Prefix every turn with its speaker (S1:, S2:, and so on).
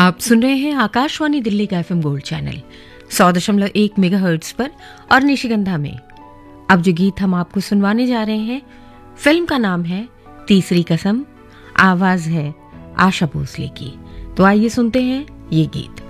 S1: आप सुन रहे हैं आकाशवाणी दिल्ली का एफएम गोल्ड चैनल 100.1 मेगाहर्ट्ज पर और निशिगंधा में। अब जो गीत हम आपको सुनवाने जा रहे हैं, फिल्म का नाम है तीसरी कसम, आवाज है आशा भोसले की। तो आइए सुनते हैं ये गीत।